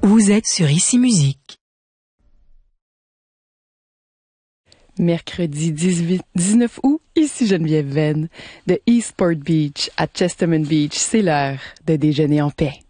Vous êtes sur Ici Musique. Mercredi 19 août, ici Geneviève Venn de Eastport Beach à Chesterman Beach. C'est l'heure de déjeuner en paix.